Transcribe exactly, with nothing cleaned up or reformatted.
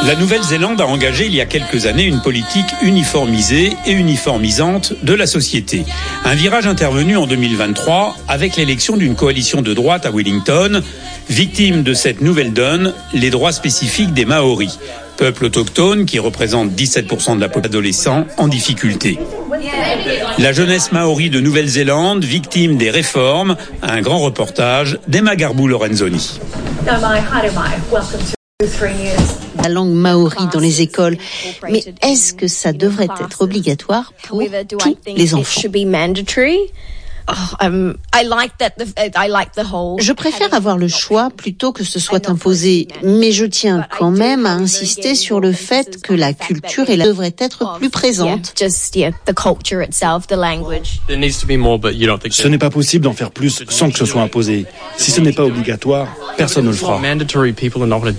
La Nouvelle-Zélande a engagé il y a quelques années une politique uniformisée et uniformisante de la société. Un virage intervenu en deux mille vingt-trois avec l'élection d'une coalition de droite à Wellington, victime de cette nouvelle donne, les droits spécifiques des Maoris, peuple autochtone qui représente dix-sept pour cent de la population adolescente en difficulté. La jeunesse maori de Nouvelle-Zélande, victime des réformes, un grand reportage d'Emma Garbou-Lorenzoni. La langue maori dans les écoles, mais est-ce que ça devrait être obligatoire pour tous les enfants ? Je préfère avoir le choix plutôt que ce soit imposé, mais je tiens quand même à insister sur le fait que la culture et la devraient être plus présentes. Ce n'est pas possible d'en faire plus sans que ce soit imposé. Si ce n'est pas obligatoire, personne ne le fera.